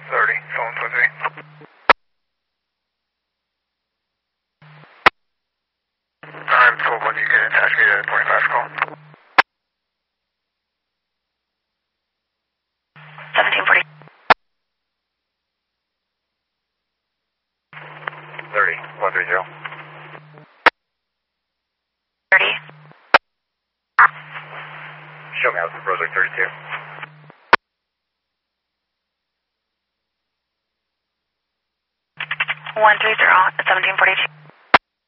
30, phone 23. I'm told when you can attach me to 25 call. 1740. 30, 130. 30. Show me out the Brunswick 32. 130 at 1742.